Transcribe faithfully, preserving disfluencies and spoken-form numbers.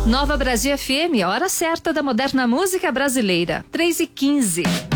Nova Brasil F M, hora certa da moderna música brasileira, três e quinze.